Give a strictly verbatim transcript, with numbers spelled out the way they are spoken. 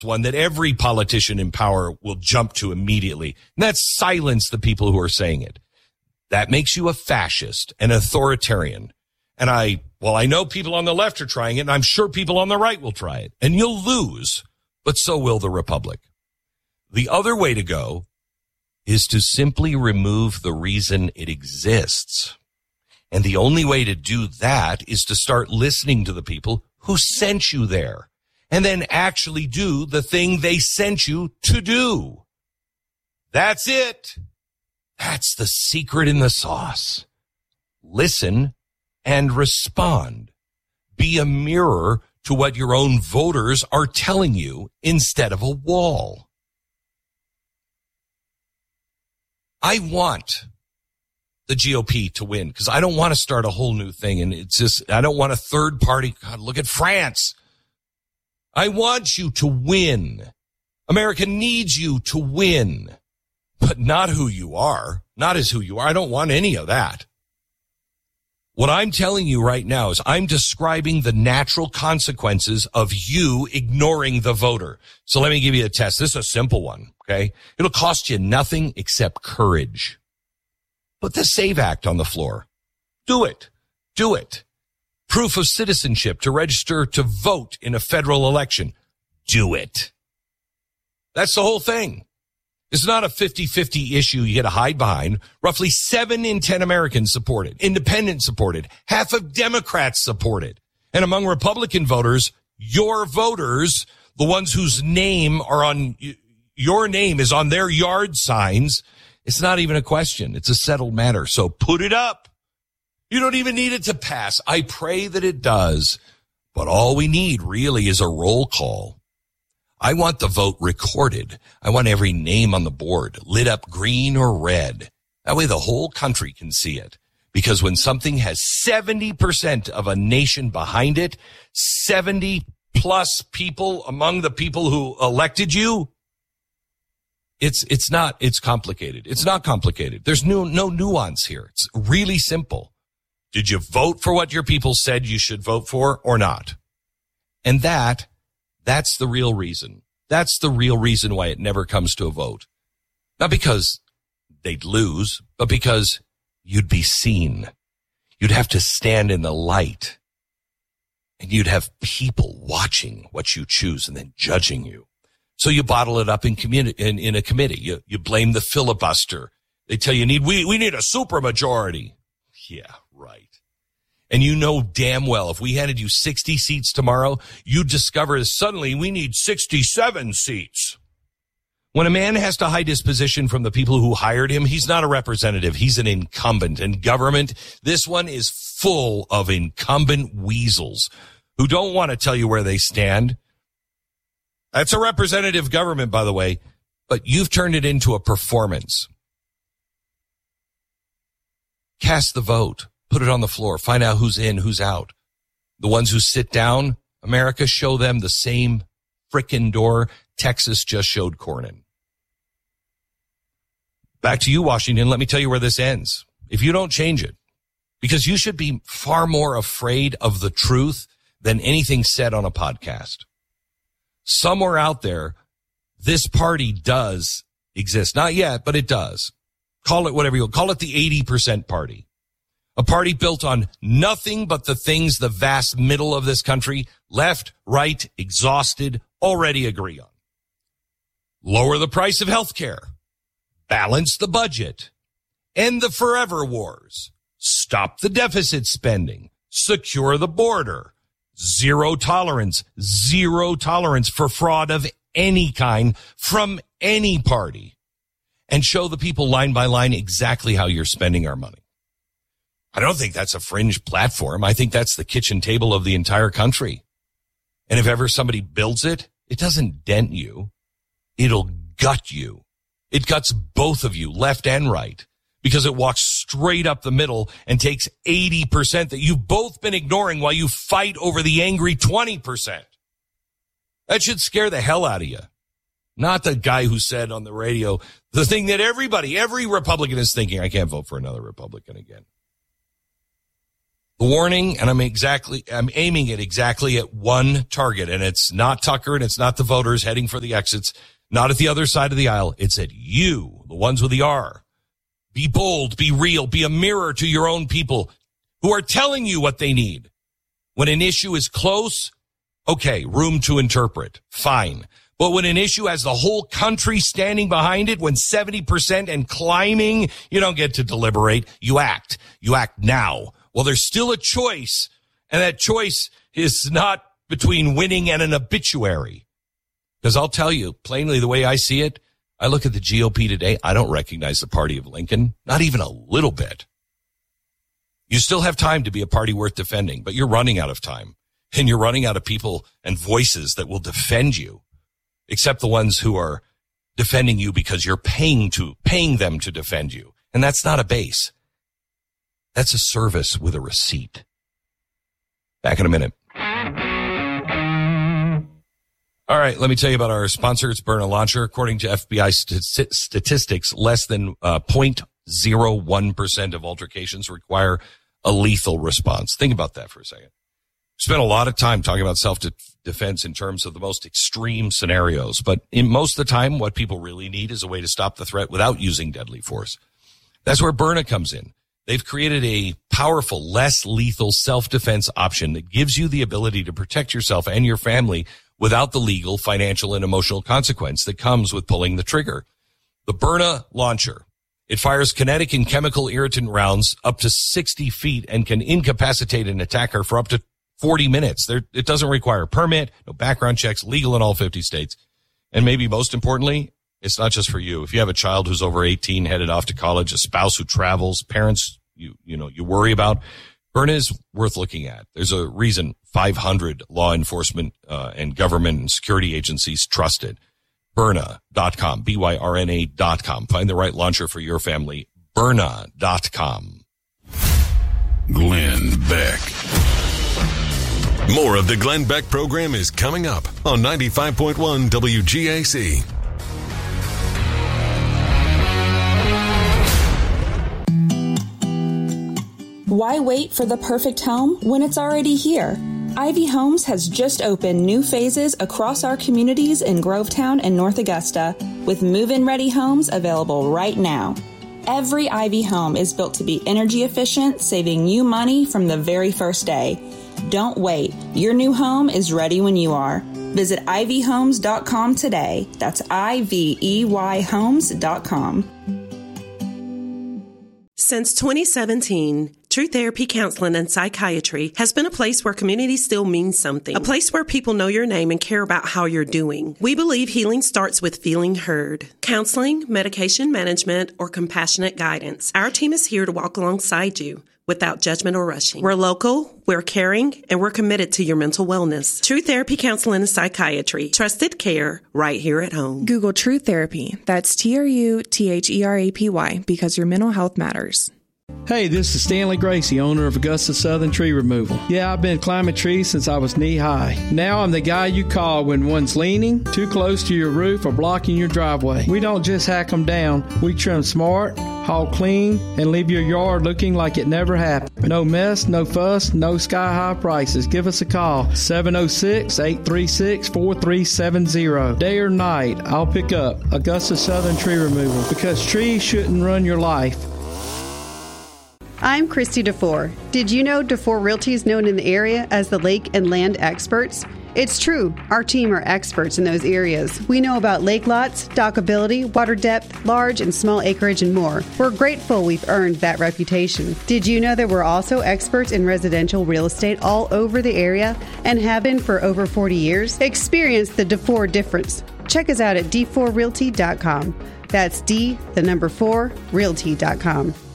one that every politician in power will jump to immediately. And that's silence the people who are saying it. That makes you a fascist, an authoritarian. And I, well, I know people on the left are trying it, and I'm sure people on the right will try it. And you'll lose, but so will the Republic. The other way to go is to simply remove the reason it exists. And the only way to do that is to start listening to the people who sent you there and then actually do the thing they sent you to do. That's it. That's the secret in the sauce. Listen and respond. Be a mirror to what your own voters are telling you instead of a wall. I want the G O P to win because I don't want to start a whole new thing. And it's just, I don't want a third party. God, look at France. I want you to win. America needs you to win, but not who you are, not as who you are. I don't want any of that. What I'm telling you right now is I'm describing the natural consequences of you ignoring the voter. So let me give you a test. This is a simple one, okay? It'll cost you nothing except courage. Put the SAVE Act on the floor. Do it. Do it. Proof of citizenship to register to vote in a federal election. Do it. That's the whole thing. It's not a fifty-fifty issue you get to hide behind. Roughly seven in ten Americans support it. Independents support it. Half of Democrats support it. And among Republican voters, your voters, the ones whose name are on, your name is on their yard signs, it's not even a question. It's a settled matter. So put it up. You don't even need it to pass. I pray that it does. But all we need really is a roll call. I want the vote recorded. I want every name on the board lit up green or red. That way the whole country can see it. Because when something has seventy percent of a nation behind it, seventy plus people among the people who elected you, it's it's not, it's complicated. It's not complicated. There's no, no nuance here. It's really simple. Did you vote for what your people said you should vote for or not? And that That's the real reason. That's the real reason why it never comes to a vote. Not because they'd lose, but because you'd be seen. You'd have to stand in the light. And you'd have people watching what you choose and then judging you. So you bottle it up in communi- in, in a committee. You, you blame the filibuster. They tell you need we, we need a supermajority. Yeah, right. And you know damn well, if we handed you sixty seats tomorrow, you'd discover that suddenly we need sixty-seven seats. When a man has to hide his position from the people who hired him, he's not a representative. He's an incumbent. And government, this one is full of incumbent weasels who don't want to tell you where they stand. That's a representative government, by the way, but you've turned it into a performance. Cast the vote. Put it on the floor. Find out who's in, who's out. The ones who sit down, America, show them the same frickin' door Texas just showed Cornyn. Back to you, Washington. Let me tell you where this ends. If you don't change it, because you should be far more afraid of the truth than anything said on a podcast. Somewhere out there, this party does exist. Not yet, but it does. Call it whatever you want. Call it the eighty percent party. A party built on nothing but the things the vast middle of this country, left, right, exhausted, already agree on. Lower the price of health care. Balance the budget. End the forever wars. Stop the deficit spending. Secure the border. Zero tolerance. Zero tolerance for fraud of any kind from any party. And show the people line by line exactly how you're spending our money. I don't think that's a fringe platform. I think that's the kitchen table of the entire country. And if ever somebody builds it, it doesn't dent you. It'll gut you. It guts both of you, left and right, because it walks straight up the middle and takes eighty percent that you've both been ignoring while you fight over the angry twenty percent. That should scare the hell out of you. Not the guy who said on the radio, the thing that everybody, every Republican is thinking, I can't vote for another Republican again. The warning, and I'm exactly, I'm aiming it exactly at one target, and it's not Tucker and it's not the voters heading for the exits, not at the other side of the aisle. It's at you, the ones with the R. Be bold, be real, be a mirror to your own people who are telling you what they need. When an issue is close, okay, room to interpret, fine. But when an issue has the whole country standing behind it, when seventy percent and climbing, you don't get to deliberate. You act. You act now. Well, there's still a choice, and that choice is not between winning and an obituary. Because I'll tell you, plainly, the way I see it, I look at the G O P today, I don't recognize the party of Lincoln, not even a little bit. You still have time to be a party worth defending, but you're running out of time, and you're running out of people and voices that will defend you, except the ones who are defending you because you're paying to paying them to defend you. And that's not a base. That's a service with a receipt. Back in a minute. All right, let me tell you about our sponsor. It's Byrna Launcher. According to F B I st- statistics, less than uh, zero point zero one percent of altercations require a lethal response. Think about that for a second. We spent a lot of time talking about self-defense in terms of the most extreme scenarios, but in most of the time, what people really need is a way to stop the threat without using deadly force. That's where Byrna comes in. They've created a powerful, less lethal self-defense option that gives you the ability to protect yourself and your family without the legal, financial, and emotional consequence that comes with pulling the trigger. The Byrna Launcher. It fires kinetic and chemical irritant rounds up to sixty feet and can incapacitate an attacker for up to forty minutes. There, it doesn't require a permit, no background checks, legal in all fifty states. And maybe most importantly, it's not just for you. If you have a child who's over eighteen headed off to college, a spouse who travels, parents you you know you worry about, Byrna is worth looking at. There's a reason five hundred law enforcement uh, and government and security agencies trust it. Byrna dot com, B Y R N A dot com. Find the right launcher for your family. Byrna dot com. Glenn Beck. More of the Glenn Beck program is coming up on ninety-five point one W G A C. Why wait for the perfect home when it's already here? Ivy Homes has just opened new phases across our communities in Grovetown and North Augusta, with move-in ready homes available right now. Every Ivy home is built to be energy efficient, saving you money from the very first day. Don't wait. Your new home is ready when you are. Visit ivy homes dot com today. That's I V E Y homes dot com. Since twenty seventeen, True Therapy Counseling and Psychiatry has been a place where community still means something. A place where people know your name and care about how you're doing. We believe healing starts with feeling heard. Counseling, medication management, or compassionate guidance. Our team is here to walk alongside you without judgment or rushing. We're local, we're caring, and we're committed to your mental wellness. True Therapy Counseling and Psychiatry. Trusted care right here at home. Google True Therapy. That's T R U T H E R A P Y, because your mental health matters. Hey, this is Stanley Gracie, owner of Augusta Southern Tree Removal. Yeah, I've been climbing trees since I was knee-high. Now I'm the guy you call when one's leaning, too close to your roof, or blocking your driveway. We don't just hack them down. We trim smart, haul clean, and leave your yard looking like it never happened. No mess, no fuss, no sky-high prices. Give us a call, seven oh six, eight three six, four three seven zero. Day or night, I'll pick up Augusta Southern Tree Removal, because trees shouldn't run your life. I'm Christy DeFore. Did you know DeFore Realty is known in the area as the lake and land experts? It's true. Our team are experts in those areas. We know about lake lots, dockability, water depth, large and small acreage, and more. We're grateful we've earned that reputation. Did you know that we're also experts in residential real estate all over the area and have been for over forty years? Experience the DeFore difference. Check us out at d four realty dot com. That's D, the number four, realty dot com.